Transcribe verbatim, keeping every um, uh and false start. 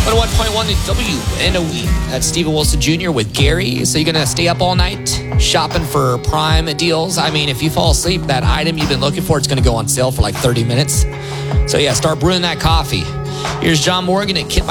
one oh one point one W N O E. That's Stephen Wilson Junior with Gary. So you're going to stay up all night shopping for Prime deals? I mean, if you fall asleep, that item you've been looking for, it's going to go on sale for like thirty minutes. So yeah, start brewing that coffee. Here's John Morgan at Kit